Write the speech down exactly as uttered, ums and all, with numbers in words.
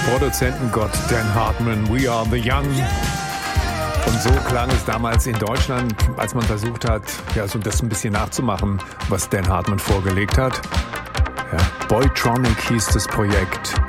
Produzentengott Dan Hartman, We Are The Young. Und so klang es damals in Deutschland, als man versucht hat, ja, so das ein bisschen nachzumachen, was Dan Hartman vorgelegt hat. Ja, Boytronic hieß das Projekt.